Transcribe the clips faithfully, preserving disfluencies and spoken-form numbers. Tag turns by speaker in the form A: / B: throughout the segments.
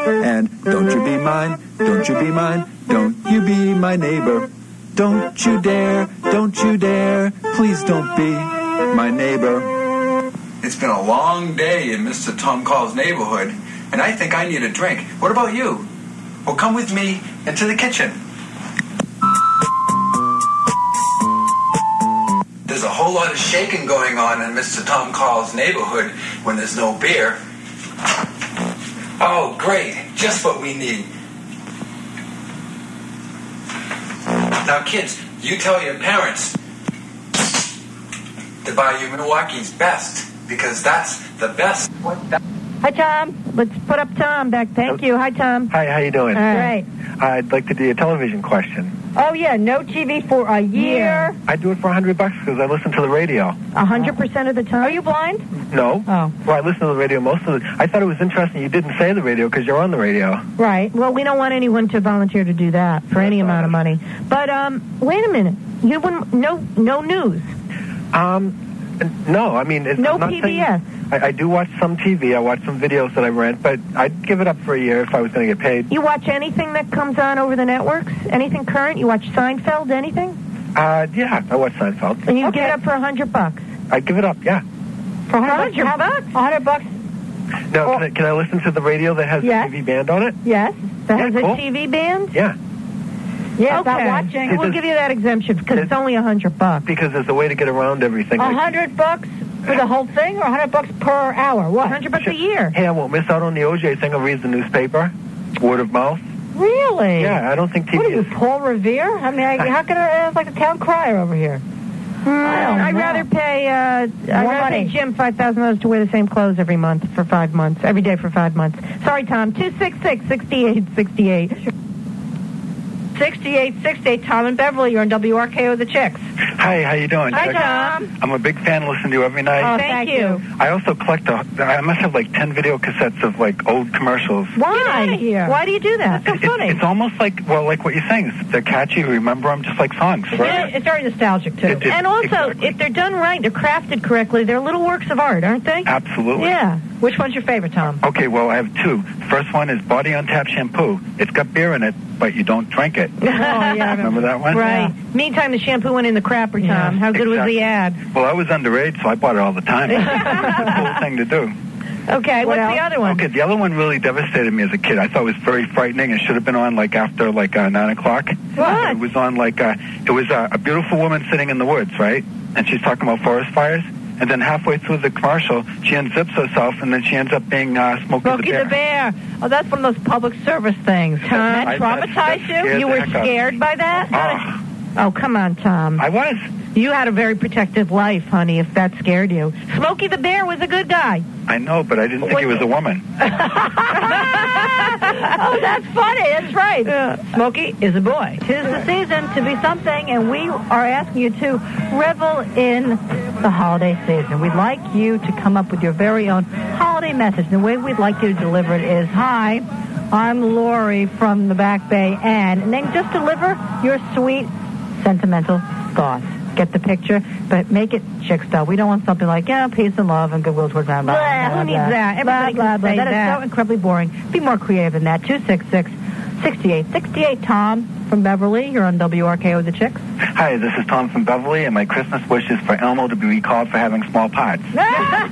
A: And don't you be mine, don't you be mine, don't you be my neighbor. Don't you dare, don't you dare, please don't be my neighbor. It's been a long day in Mister Tom Call's neighborhood, and I think I need a drink. What about you? Well, come with me into the kitchen. There's a whole lot of shaking going on in Mister Tom Call's neighborhood when there's no beer. Oh, great. Just what we need. Now, kids, you tell your parents to buy you Milwaukee's Best, because that's the best. What the-
B: Hi, Tom. Let's put up Tom back. Thank you. Hi, Tom.
C: Hi, how you doing?
B: All right.
C: I'd like to do a television question.
B: Oh, yeah, no T V for a year.
C: I do it for a hundred bucks because I listen to the radio.
B: A hundred percent of the time. Are you blind?
C: No.
B: Oh.
C: Well, I listen to the radio most of the... I thought it was interesting you didn't say the radio because you're on the radio.
B: Right. Well, we don't want anyone to volunteer to do that for any amount of money. But, um, wait a minute. You wouldn't... No, no news.
C: Um, no, I mean... It's
B: No
C: I'm not
B: P B S.
C: saying- I, I do watch some T V. I watch some videos that I rent, but I'd give it up for a year if I was going to get paid.
B: You watch anything that comes on over the networks? Anything current? You watch Seinfeld? Anything?
C: Uh, yeah, I watch Seinfeld.
B: And you
C: okay.
B: give it up for a hundred bucks?
C: I'd give it up, yeah.
B: For a hundred bucks? A hundred bucks?
C: No, oh. can, I, can I listen to the radio that has
B: yes.
C: a T V band on it?
B: Yes. That
C: yeah,
B: has
C: cool.
B: a T V band?
C: Yeah.
B: Yeah,
D: okay.
B: not watching. We'll give you that exemption because it's only a hundred bucks.
C: Because there's a way to get around everything.
D: A hundred bucks for the whole thing, or a hundred bucks per hour? What?
B: A hundred bucks a year.
C: Hey, I won't miss out on the O J thing. I'll read the newspaper. Word of mouth.
D: Really?
C: Yeah, I don't think T V
D: What are you,
C: is...
D: Paul Revere? I mean, I, how can I, it's like a town crier over here.
B: Hmm, I'd rather pay, uh, I'd rather
D: money.
B: pay Jim five thousand dollars to wear the same clothes every month for five months, every day for five months. Sorry, Tom. two six six, six eight six eight.
D: sixty-eight sixty-eight, Tom and Beverly. You're on W R K O The Chicks.
C: Hi, how you doing?
D: Hi, Tom.
C: I'm a big fan. Listen to you every night.
D: Oh, thank, thank you.
C: I also collect a... I must have like ten video cassettes of like old commercials.
B: Why?
D: Get out of here.
B: Why do you do that?
D: That's so funny.
C: It's, it's almost like, well, like what you're saying. They're catchy. You remember them just like songs.
D: It's,
C: Right?
D: it's very nostalgic, too.
C: It, it,
B: And also,
C: exactly.
B: if they're done right, they're crafted correctly, they're little works of art, aren't they?
C: Absolutely.
B: Yeah.
D: Which one's your favorite, Tom?
C: Okay, well, I have two. First one is Body on Tap shampoo. It's got beer in it, but you don't drink it.
B: Oh, yeah.
C: Remember that one?
B: Right. Yeah. Meantime, the shampoo went in the crapper, Tom.
C: Yeah,
B: How good
C: exactly.
B: was the ad?
C: Well, I was underage, so I bought it all the time. It's a cool thing to do.
B: Okay,
D: What
B: what's
D: else?
B: the other one?
C: Okay, the other one really devastated me as a kid. I thought it was very frightening. It should have been on like after like uh, nine o'clock.
B: What?
C: It was on like uh, it was uh, a beautiful woman sitting in the woods, right? And she's talking about forest fires. And then halfway through the commercial, she unzips herself, and then she ends up being uh, Smokey,
D: Smokey
C: the Bear.
D: the Bear. Oh, that's one of those public service things. Tom, that
C: I-
D: traumatized
C: that- that
D: you?
C: scared
B: You
C: the
B: were
C: heck out of me.
B: scared by that?
C: Oh,
B: Oh, come on, Tom.
C: I was.
B: You had a very protective life, honey, if that scared you. Smokey the Bear was a good guy.
C: I know, but I didn't think he was a woman.
D: Oh, that's funny. That's right.
B: Yeah.
D: Smokey is a boy. Tis the season to be something, and we are asking you to revel in the holiday season. We'd like you to come up with your very own holiday message. The way we'd like you to deliver it is, hi, I'm Lori from the Back Bay, and, and then just deliver your sweet, sentimental thoughts. Get the picture, but make it chick style. We don't want something like, yeah, peace and love and goodwill towards our blah,
B: Blah, who needs that? Everybody
D: blah,
B: can
D: blah,
B: say
D: blah. That
B: that.
D: is so incredibly boring. Be more creative than that. two six six, six eight six eight, Tom from Beverly. You're on W R K O The Chicks.
C: Hi, this is Tom from Beverly, and my Christmas wish is for Elmo to be recalled for having small parts.
D: Oh,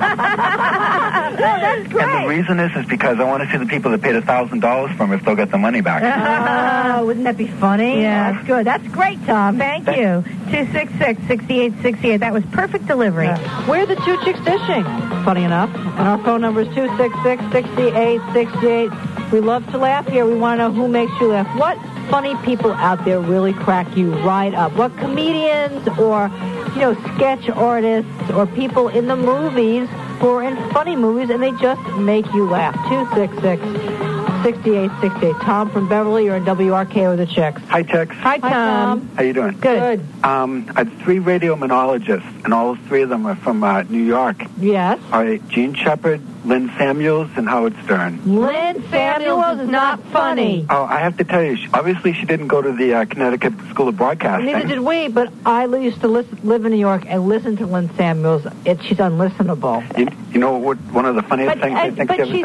D: that's great.
C: And the reason is is because I want to see the people that paid a thousand dollars for him if they'll get the money back.
D: Oh, wouldn't that be funny?
B: Yeah.
D: That's good. That's great, Tom.
B: Thank you. two six six, six eight six eight. That was perfect delivery.
D: Yeah. We're the Two Chicks Dishing, funny enough. And our phone number is two six six, six eight six eight. We love to laugh here. We want to know who makes you laugh. What funny people out there really crack you right up? What comedians or, you know, sketch artists or people in the movies who are in funny movies and they just make you laugh? two six six, six eight six eight. Tom from Beverly, you're in W R K O The Chicks.
C: Hi, Tex.
B: Hi, Tom.
D: Hi, Tom.
C: How you doing?
B: Good.
C: Um, I have three radio monologists, and all three of them are from uh, New York.
D: Yes.
C: All right, Gene Shepard, Lynn Samuels, and Howard Stern.
D: Lynn Samuels is not funny.
C: Oh, I have to tell you, she, obviously she didn't go to the uh, Connecticut School of Broadcasting.
D: Neither did we, but I used to listen, live in New York and listen to Lynn Samuels. It, she's unlistenable.
C: You, you know what? One of the funniest
D: But,
C: things I
D: uh,
C: think
D: but
C: she ever
D: she's,
C: said?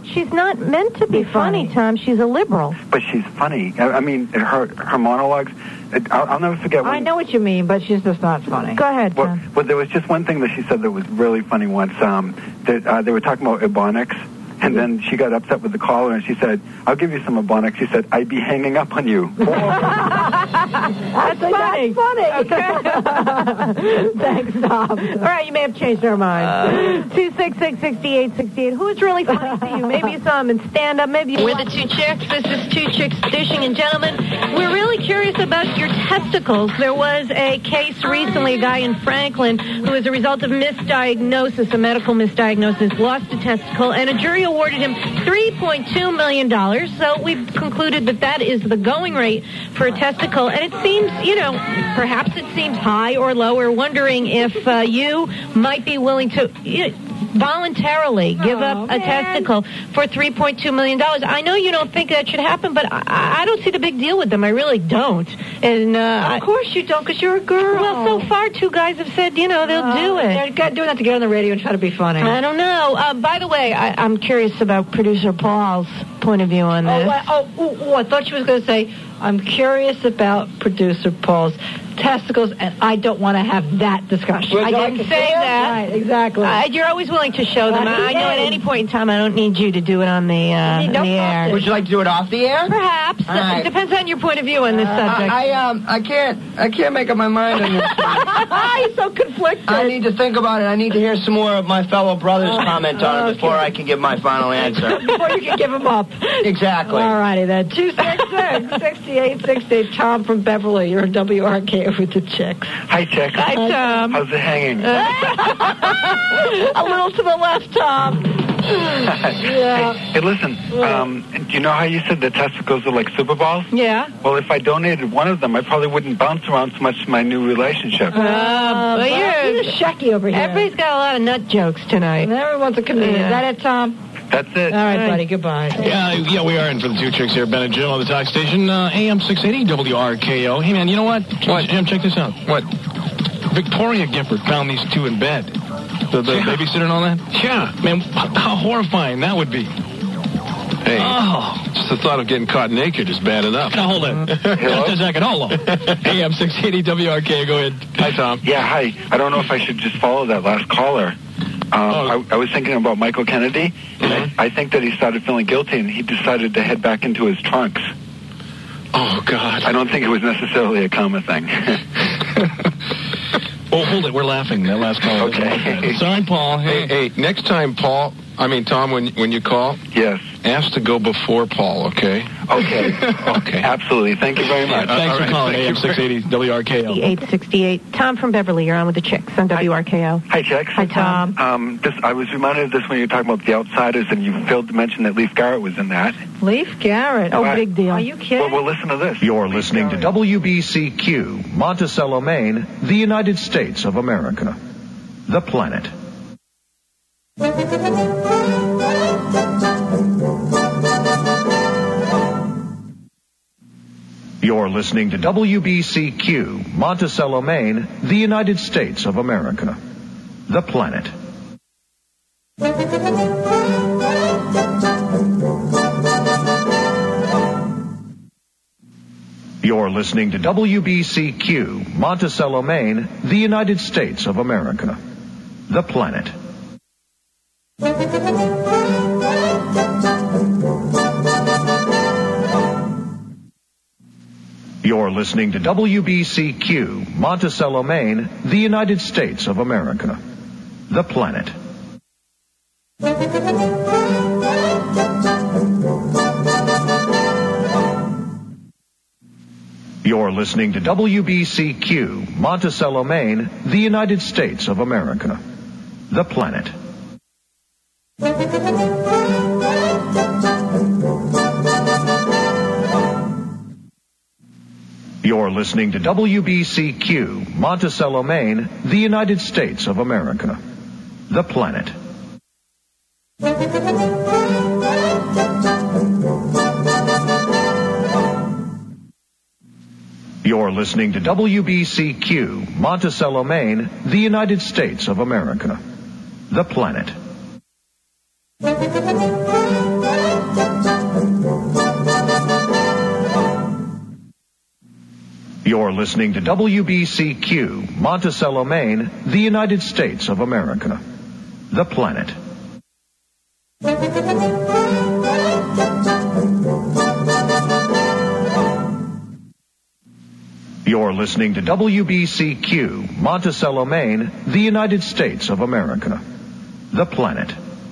B: she's not meant to be,
D: Be funny.
B: funny, Tom. She's a liberal.
C: But she's funny. I, I mean, her her monologues. It, I'll, I'll never forget. When,
D: I know what you mean, but she's just not funny.
B: Go ahead,
C: Well,
B: Tom.
C: well, there was just one thing that she said that was really funny once. Um, that uh, they were talking about Ebonics, and then she got upset with the caller, and she said, "I'll give you some Ebonics." She said, "I'd be hanging up on you."
D: That's funny. That's funny. Okay. Thanks, Tom. All right, you may have changed our mind.
B: two six six, six eight six eight. Who's really funny to you? Maybe you saw him in stand-up. Maybe you
E: We're the Two Chicks. This is Two Chicks Dishing. And gentlemen, we're really curious about your testicles. There was a case recently, a guy in Franklin who, as a result of misdiagnosis, a medical misdiagnosis, lost a testicle, and a jury awarded him three point two million dollars. So we've concluded that that is the going rate for a testicle. And it seems, you know, perhaps it seems high or low. We're wondering if uh, you might be willing to... You know, voluntarily give
D: Oh,
E: up a
D: man.
E: testicle for three point two million dollars. I know you don't think that should happen, but I, I don't see the big deal with them. I really don't. And uh,
D: Of course you don't, because you're a girl.
E: well, so far, two guys have said, you know, they'll
D: Uh,
E: do it.
D: They're got- doing that to get on the radio and try to be funny.
E: I don't know. Uh, by the way, I, I'm curious about producer Paul's point of view on
D: Oh,
E: this.
D: well, oh, oh, oh, I thought she was going to say, I'm curious about producer Paul's testicles, and I don't want to have that discussion.
E: I didn't say that.
D: Right, exactly.
E: Uh, you're always willing to show them.
D: Not
E: I, I know at
D: today.
E: any point in time I don't need you to do it on the, uh,
D: You
E: on
D: don't
E: the
D: have
E: air.
D: to.
F: Would you like to do it off the air?
E: Perhaps.
F: All right.
E: It depends on your point of view on this subject.
F: I, I um I can't I can't make up my mind on this.
D: He's so conflicted.
F: I need to think about it. I need to hear some more of my fellow brothers comment on it before I can give my final answer.
D: Before you can give him up.
F: Exactly.
D: All righty then. two six six, six eight six eight. Tom from Beverly. You're in W R K O with the Chicks.
C: Hi, Chick.
E: Hi, Tom.
C: How's it hanging?
D: A little to the left, Tom. Yeah.
C: Hey, hey, listen. Um, do you know how you said the testicles are like Super Balls?
E: Yeah.
C: Well, if I donated one of them, I probably wouldn't bounce around so much in my new relationship.
E: Uh, but
D: Well,
E: you're,
D: he's a Shecky over here.
E: everybody's got a lot of nut jokes tonight.
D: Everyone's a comedian.
E: Yeah.
D: Is that it, Tom?
C: That's it.
D: All right, buddy. Goodbye.
G: Yeah, yeah, we are in for the Two Chicks here. Ben and Jim on the talk station, uh, A M six eighty W R K O. Hey, man, you know what? What? Jim, check this out. What? Victoria Gifford found these two in bed. The, the babysitter and all that? Yeah. Man, how horrifying that would be.
H: Hey,
G: Oh.
H: just the thought of getting caught naked is bad enough.
G: Now, hold it. Just a second. Hold on. A M six eighty W R K O. Go ahead. Hi, Tom.
C: Yeah, hi. I don't know if I should just follow that last caller. Um,
G: Oh.
C: I, I was thinking about Michael Kennedy, and I, I think that he started feeling guilty, and he decided to head back into his trunks.
H: Oh, God.
C: I don't think it was necessarily a karma thing.
G: Oh, hold it. We're laughing. That last call.
C: Okay.
G: Sorry, Paul.
H: Hey,
G: Hey.
H: hey, next time, Paul, I mean, Tom, when when you call,
C: Yes.
H: ask to go before Paul, okay?
C: Okay.
H: Okay.
C: Absolutely. Thank you very much.
G: Thanks
H: all
G: for
H: right,
G: calling.
H: thank
G: A M
H: you.
G: six eighty W R K O.
E: eight sixty-eight. Tom from Beverly, you're on with the Chicks on W R K O.
C: Hi, Chicks.
E: Hi, Tom.
C: Um, this, I was reminded of this when you were talking about The Outsiders, and you failed to mention that Leif Garrett was in that.
D: Leif Garrett.
B: Oh,
C: Right.
B: big deal.
D: Are you kidding?
C: Well, well, listen to this.
I: You're listening to W B C Q, Monticello, Maine, the United States of America. The planet. You're listening to W B C Q, Monticello, Maine, the United States of America. The planet. You're listening to W B C Q, Monticello, Maine, the United States of America. The planet. You're listening to W B C Q, Monticello, Maine, the United States of America. The planet. You're listening to W B C Q, Monticello, Maine, the United States of America. The planet. You're listening to W B C Q, Monticello, Maine, the United States of America. The planet. You're listening to W B C Q, Monticello, Maine, the United States of America. The planet. You're listening to W B C Q, Monticello, Maine, the United States of America. The planet. You're listening to W B C Q, Monticello, Maine, the United States of America. The planet.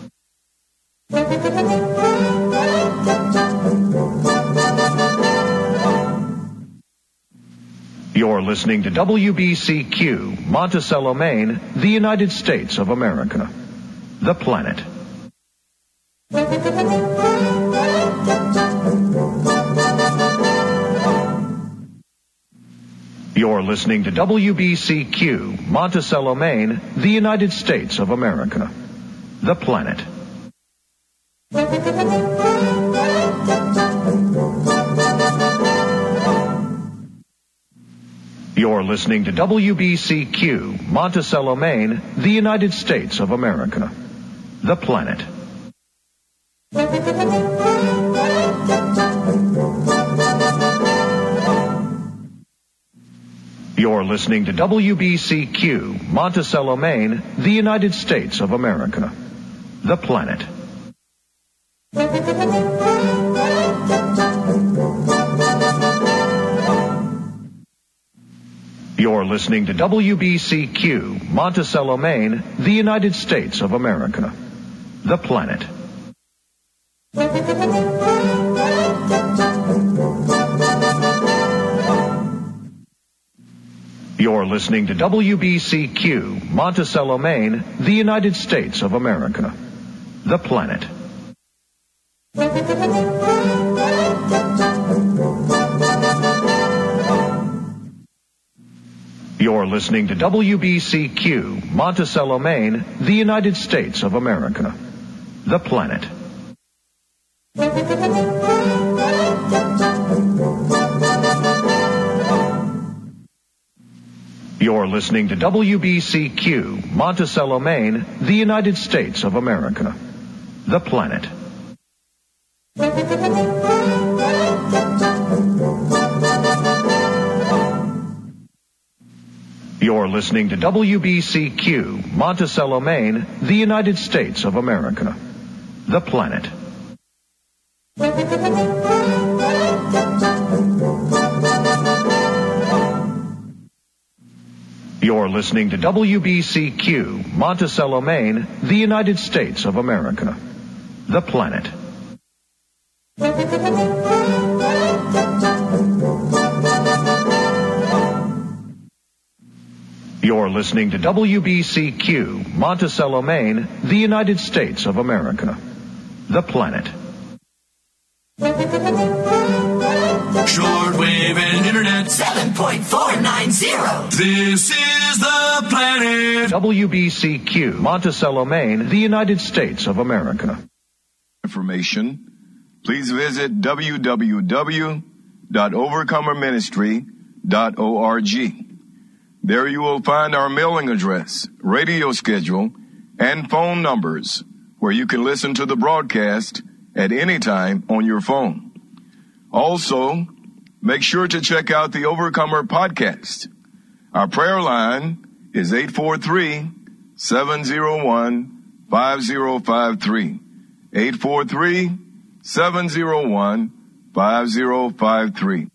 I: You're listening to W B C Q, Monticello, Maine, the United States of America. The planet. You're listening to W B C Q, Monticello, Maine, the United States of America. The planet. You're listening to W B C Q, Monticello, Maine, the United States of America. The planet. You're listening to W B C Q, Monticello, Maine, the United States of America. The planet. You're listening to W B C Q, Monticello, Maine, the United States of America. The planet. You're listening to W B C Q, Monticello, Maine, the United States of America. The planet. You're listening to W B C Q, Monticello, Maine, the United States of America. The planet. You're listening to W B C Q, Monticello, Maine, the United States of America. The planet. You're listening to W B C Q, Monticello, Maine, the United States of America. The planet. You're listening to W B C Q, Monticello, Maine, the United States of America. The planet. You're listening to W B C Q, Monticello, Maine, the United States of America. The planet.
J: Shortwave and internet. seven point four nine zero. This is the planet.
I: W B C Q, Monticello, Maine, the United States of America.
K: Information, please visit w w w dot overcomer ministry dot org. There you will find our mailing address, radio schedule, and phone numbers where you can listen to the broadcast at any time on your phone. Also, make sure to check out the Overcomer podcast. Our prayer line is eight four three, seven zero one, five zero five three. eight four three, seven zero one, five zero five three.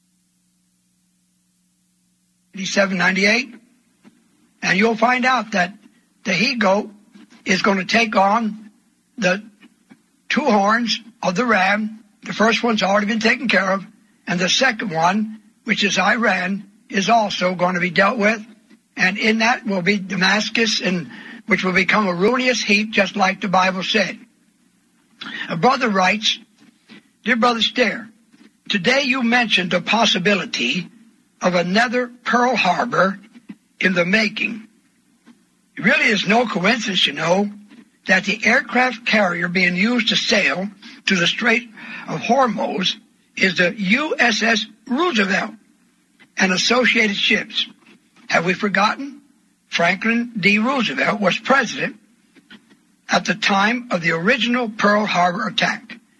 L: eighty-seven ninety-eight, and you'll find out that the he-goat is going to take on the two horns of the ram. The first one's already been taken care of, and the second one, which is Iran, is also going to be dealt with, and in that will be Damascus, and which will become a ruinous heap, just like the Bible said. A brother writes, "Dear Brother Stair, today you mentioned the possibility of another Pearl Harbor in the making. It really is no coincidence, you know, that the aircraft carrier being used to sail to the Strait of Hormuz is the U S S Roosevelt and associated ships. Have we forgotten? Franklin D. Roosevelt was president at the time of the original Pearl Harbor attack.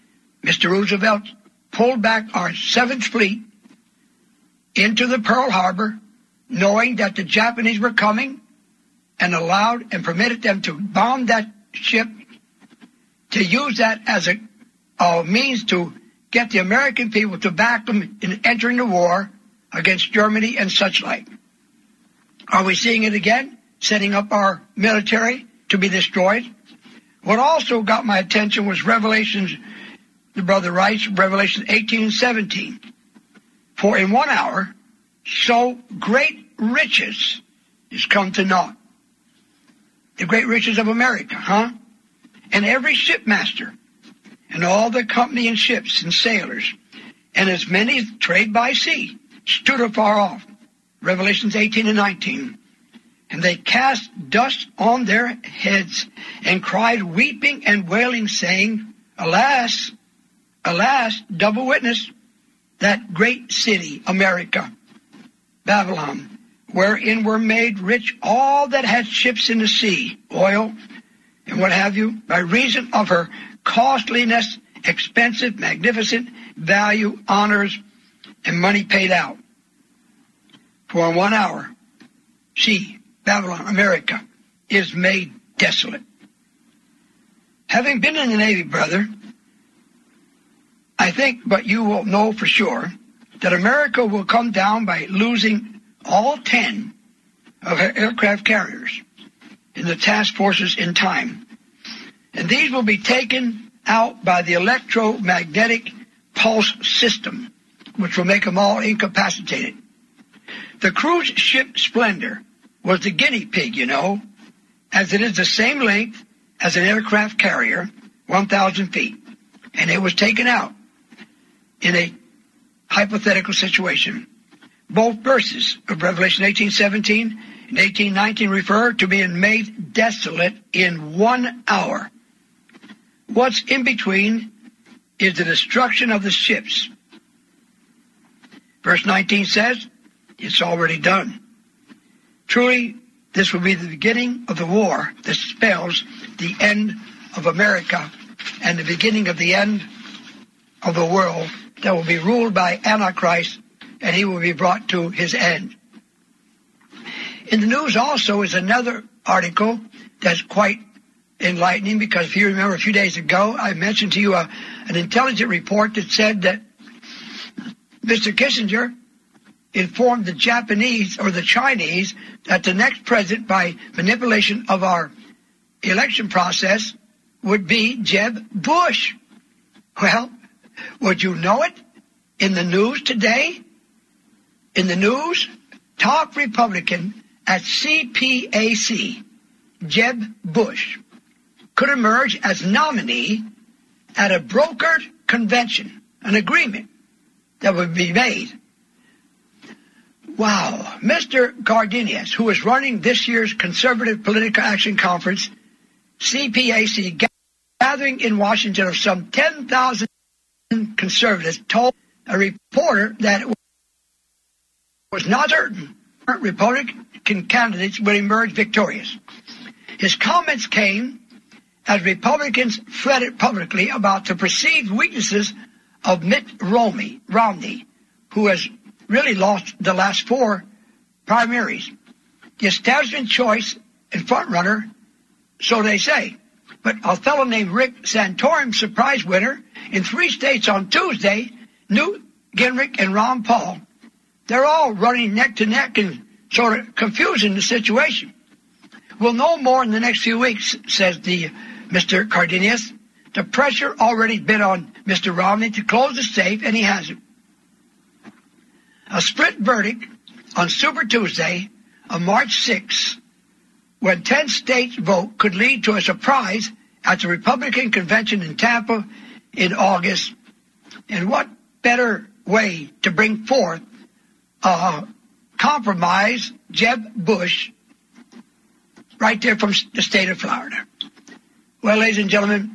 L: Mister Roosevelt pulled back our Seventh Fleet into the Pearl Harbor, knowing that the Japanese were coming, and allowed and permitted them to bomb that ship, to use that as a, a means to get the American people to back them in entering the war against Germany and such like. Are we seeing it again, setting up our military to be destroyed? What also got my attention was Revelations, the brother writes, Revelation eighteen and seventeen. For in one hour, so great riches is come to naught. The great riches of America, huh? And every shipmaster, and all the company and ships and sailors, and as many as trade by sea, stood afar off. Revelations eighteen and nineteen. And they cast dust on their heads, and cried, weeping and wailing, saying, Alas, alas, double witness, that great city, America, Babylon, wherein were made rich all that had ships in the sea, oil, and what have you, by reason of her costliness, expensive, magnificent, value, honors, and money paid out. For in one hour, she, Babylon, America, is made desolate. Having been in the Navy, brother, I think, but you will know for sure, that America will come down by losing all ten of her aircraft carriers in the task forces in time. And these will be taken out by the electromagnetic pulse system, which will make them all incapacitated. The cruise ship Splendor was the guinea pig, you know, as it is the same length as an aircraft carrier, one thousand feet. And it was taken out in a hypothetical situation. Both verses of Revelation eighteen seventeen and eighteen nineteen refer to being made desolate in one hour. What's in between is the destruction of the ships. Verse nineteen says, it's already done. Truly, this will be the beginning of the war that spells the end of America and the beginning of the end of the world that will be ruled by Antichrist, and he will be brought to his end. In the news also is another article that's quite enlightening, because if you remember a few days ago, I mentioned to you a, an intelligence report that said that Mister Kissinger informed the Japanese or the Chinese that the next president, by manipulation of our election process, would be Jeb Bush. Well, would you know it? In the news today, in the news, top Republican at C P A C, Jeb Bush, could emerge as nominee at a brokered convention, an agreement that would be made. Wow. Mister Gardenius, who is running this year's Conservative Political Action Conference, C P A C, gathering in Washington of some ten thousand conservatives, told a reporter that it was not certain Republican candidates would emerge victorious. His comments came as Republicans fretted publicly about the perceived weaknesses of Mitt Romney, Romney, who has really lost the last four primaries. The establishment choice and frontrunner, so they say. But a fellow named Rick Santorum, surprise winner in three states on Tuesday, Newt Gingrich and Ron Paul, they're all running neck to neck and sort of confusing the situation. We'll know more in the next few weeks, says the Mister Gardenius. The pressure already been on Mister Romney to close the safe, and he hasn't. A split verdict on Super Tuesday of March sixth, when ten states vote, could lead to a surprise at the Republican convention in Tampa in August. And what better way to bring forth a compromise Jeb Bush right there from the state of Florida. Well, ladies and gentlemen,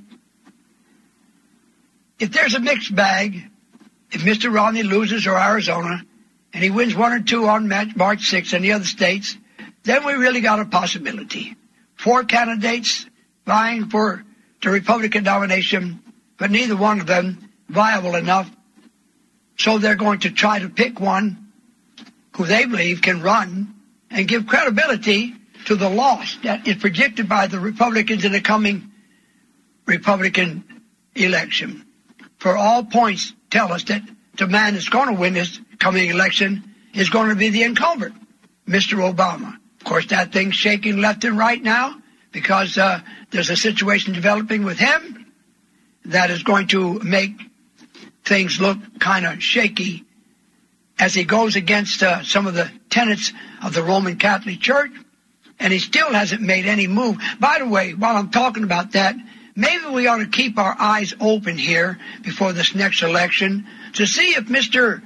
L: if there's a mixed bag, if Mister Romney loses or Arizona, and he wins one or two on March sixth in the other states, then we really got a possibility. Four candidates vying for the Republican nomination, but neither one of them viable enough, so they're going to try to pick one who they believe can run and give credibility to the loss that is predicted by the Republicans in the coming Republican election. For all points tell us that the man that's going to win this coming election is going to be the incumbent, Mister Obama. Of course, that thing's shaking left and right now because uh, there's a situation developing with him that is going to make things look kind of shaky as he goes against uh, some of the tenets of the Roman Catholic Church, and he still hasn't made any move. By the way, while I'm talking about that, maybe we ought to keep our eyes open here before this next election to see if Mister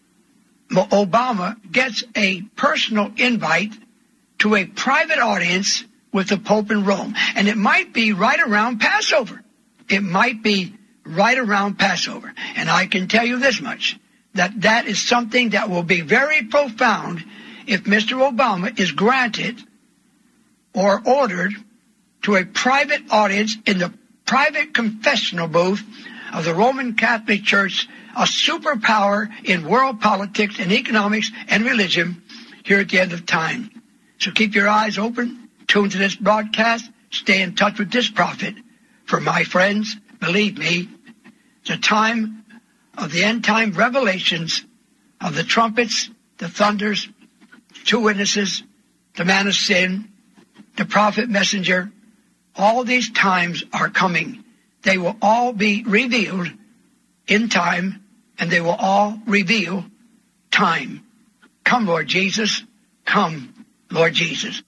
L: Obama gets a personal invite to a private audience with the Pope in Rome. And it might be right around Passover. It might be right around Passover. And I can tell you this much, that that is something that will be very profound if Mister Obama is granted or ordered to a private audience in the private confessional booth of the Roman Catholic Church, a superpower in world politics and economics and religion here at the end of time. So keep your eyes open, tune to this broadcast, stay in touch with this prophet. For my friends, believe me, the time of the end-time revelations of the trumpets, the thunders, two witnesses, the man of sin, the prophet messenger, all these times are coming. They will all be revealed in time, and they will all reveal time. Come, Lord Jesus. Come, Lord Jesus.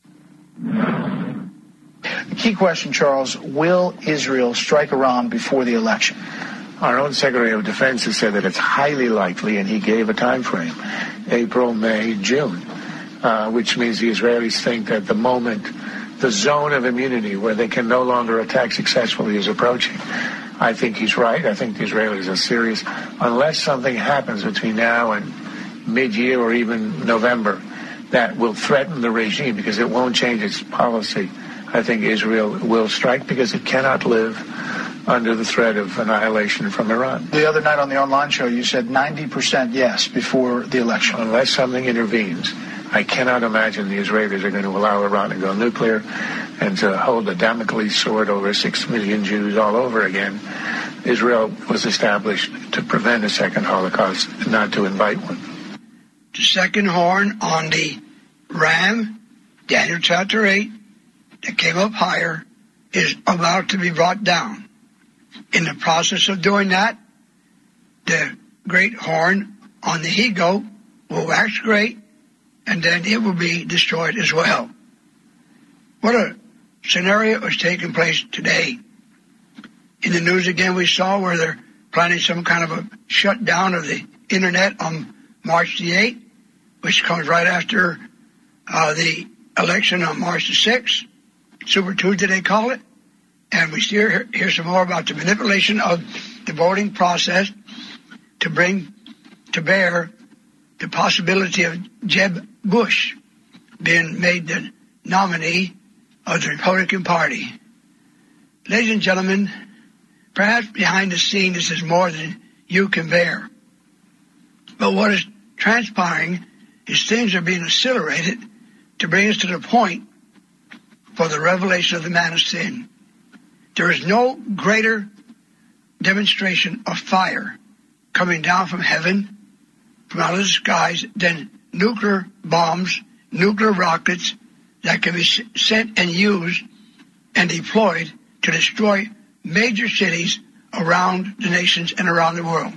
M: The key question, Charles, will Israel strike Iran before the election?
N: Our own Secretary of Defense has said that it's highly likely, and he gave a time frame, April, May, June, uh, which means the Israelis think that the moment, the zone of immunity where they can no longer attack successfully is approaching. I think he's right. I think the Israelis are serious. Unless something happens between now and mid-year or even November that will threaten the regime because it won't change its policy, I think Israel will strike because it cannot live under the threat of annihilation from Iran.
M: The other night on the online show, you said ninety percent yes before the election.
N: Unless something intervenes, I cannot imagine the Israelis are going to allow Iran to go nuclear and to hold the Damocles sword over six million Jews all over again. Israel was established to prevent a second Holocaust, not to invite one.
L: The second horn on the ram, Daniel chapter eight, that came up higher, is about to be brought down. In the process of doing that, the great horn on the he-goat will wax great, and then it will be destroyed as well. What a scenario is taking place today. In the news again we saw where they're planning some kind of a shutdown of the internet on March the eighth, which comes right after uh, the election on March the sixth. Super Tuesday they call it. And we still hear, hear some more about the manipulation of the voting process to bring to bear the possibility of Jeb Bush being made the nominee of the Republican Party. Ladies and gentlemen, perhaps behind the scene this is more than you can bear. But what is transpiring is things are being accelerated to bring us to the point for the revelation of the man of sin. There is no greater demonstration of fire coming down from heaven, from out of the skies, than nuclear bombs, nuclear rockets that can be sent and used and deployed to destroy major cities around the nations and around the world.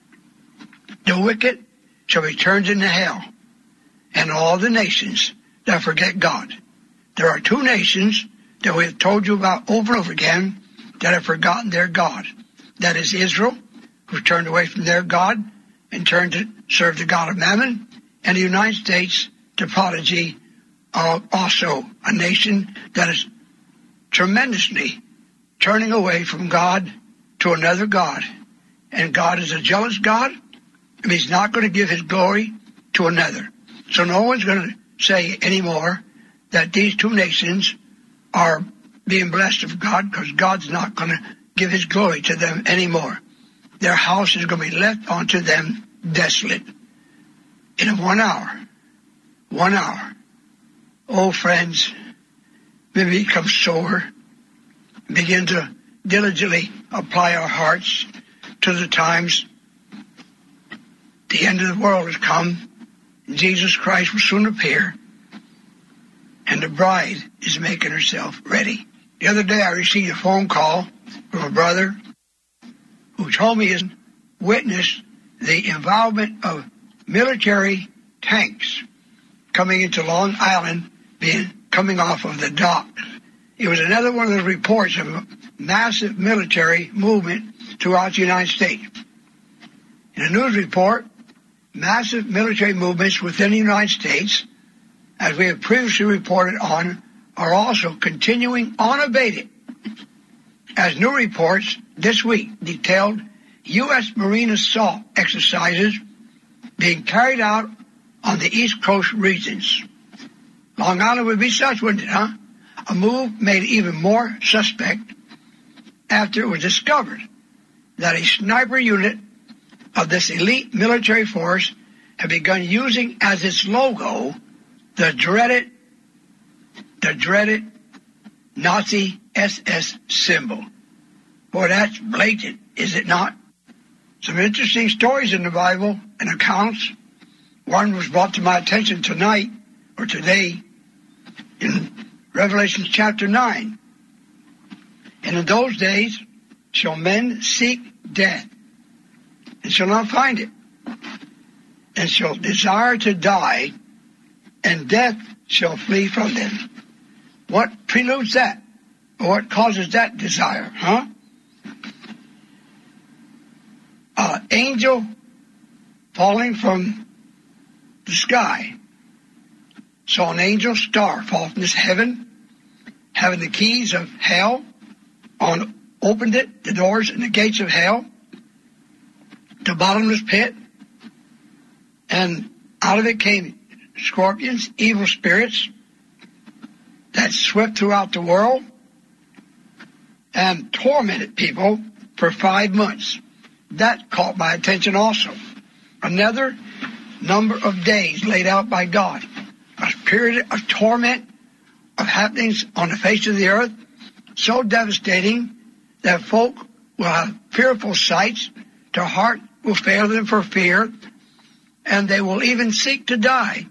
L: The wicked shall be turned into hell, and all the nations that forget God. There are two nations that we have told you about over and over again that have forgotten their God. That is Israel, who turned away from their God and turned to serve the God of Mammon, and the United States, the prodigy, uh, also a nation that is tremendously turning away from God to another God. And God is a jealous God, and he's not going to give his glory to another. So no one's going to say anymore that these two nations are being blessed of God, because God's not going to give his glory to them anymore. their house is going to be left unto them desolate. In one hour. One hour. Oh, friends, we become sober. Begin to diligently apply our hearts to the times. The end of the world has come. Jesus Christ will soon appear. And the bride is making herself ready. The other day I received a phone call from a brother who told me he witnessed the involvement of military tanks coming into Long Island, being coming off of the dock. It was another one of those reports of a massive military movement throughout the United States. In a news report, massive military movements within the United States, as we have previously reported on, are also continuing unabated, as new reports this week detailed U S Marine assault exercises being carried out on the East Coast regions. Long Island would be such, wouldn't it, huh? A move made even more suspect after it was discovered that a sniper unit of this elite military force had begun using as its logo the dreaded, the dreaded Nazi S S symbol. Boy, that's blatant, is it not? Some interesting stories in the Bible and accounts. One was brought to my attention tonight, or today, in Revelation chapter nine. And in those days shall men seek death, and shall not find it, and shall desire to die, and death shall flee from them. What preludes that? Or what causes that desire, huh? An angel falling from the sky saw an angel star fall from this heaven, having the keys of hell, on opened it, the doors and the gates of hell, the bottomless pit, and out of it came scorpions, evil spirits that swept throughout the world and tormented people for five months. That caught my attention also. Another number of days laid out by God. A period of torment, of happenings on the face of the earth, so devastating that folk will have fearful sights, their heart will fail them for fear, and they will even seek to die.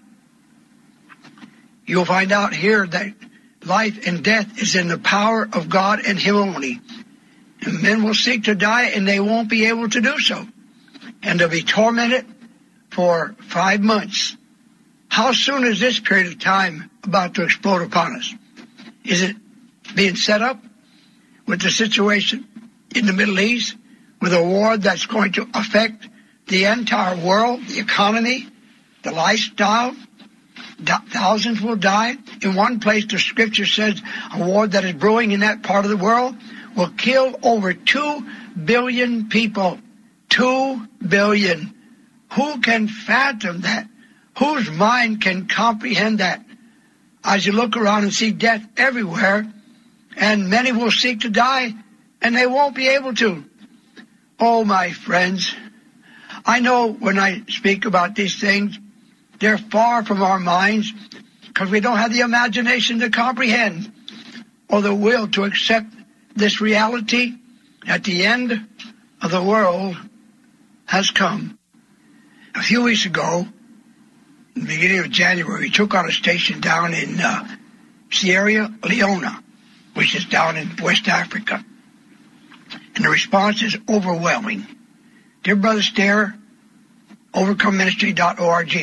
L: You'll find out here that life and death is in the power of God and Him only. And men will seek to die, and they won't be able to do so. And they'll be tormented for five months. How soon is this period of time about to explode upon us? Is it being set up with the situation in the Middle East, with a war that's going to affect the entire world, the economy, the lifestyle? Thousands will die. In one place, the scripture says a war that is brewing in that part of the world will kill over two billion people. Two billion. Who can fathom that? Whose mind can comprehend that? As you look around and see death everywhere, and many will seek to die, and they won't be able to. Oh, my friends, I know when I speak about these things, they're far from our minds, because we don't have the imagination to comprehend or the will to accept this reality that the end of the world has come. A few weeks ago, in the beginning of January, we took on a station down in uh, Sierra Leone, which is down in West Africa. And the response is overwhelming. Dear Brother Stair, overcome ministry dot org.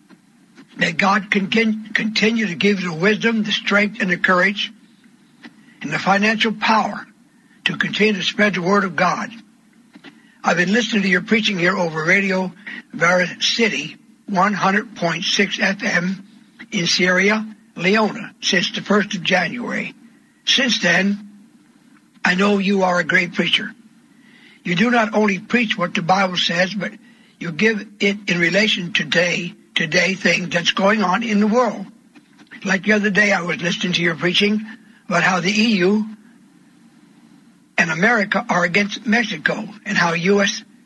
L: May God con- continue to give you the wisdom, the strength, and the courage, and the financial power to continue to spread the word of God. I've been listening to your preaching here over Radio Vera City, one hundred point six F M in Sierra Leone since the first of January. Since then, I know you are a great preacher. You do not only preach what the Bible says, but you give it in relation to today, today things that's going on in the world. Like the other day, I was listening to your preaching about how the E U and America are against Mexico, and how U S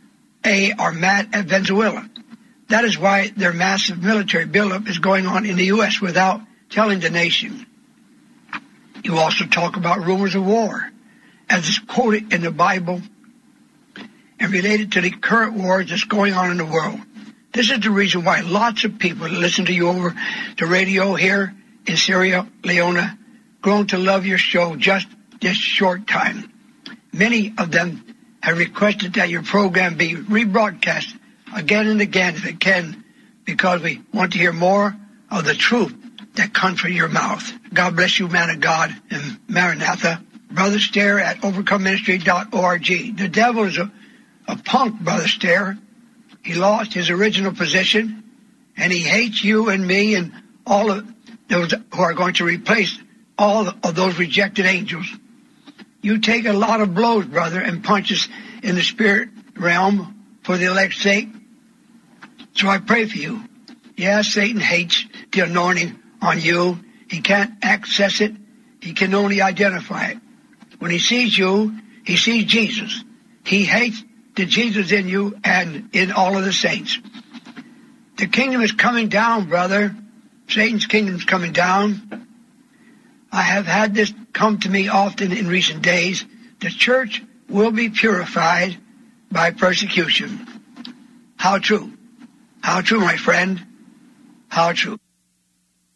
L: A are mad at Venezuela. That is why their massive military buildup is going on in the U S without telling the nation. You also talk about rumors of war, as is quoted in the Bible and related to the current wars that's going on in the world. This is the reason why lots of people that listen to you over the radio here in Sierra Leone grown to love your show just this short time. Many of them have requested that your program be rebroadcast again and again if it can, because we want to hear more of the truth that comes from your mouth. God bless you, man of God, and Maranatha. Brother Stair at overcome ministry dot org. The devil is a, a punk, Brother Stair. He lost his original position, and he hates you and me and all of those who are going to replace all of those rejected angels. You take a lot of blows, brother, and punches in the spirit realm for the elect's sake. So I pray for you. Yeah, Satan hates the anointing on you. He can't access it. He can only identify it. When he sees you, he sees Jesus. He hates the Jesus in you and in all of the saints. The kingdom is coming down, brother. Satan's kingdom is coming down. I have had this come to me often in recent days. The church will be purified by persecution. How true? How true, my friend? How true?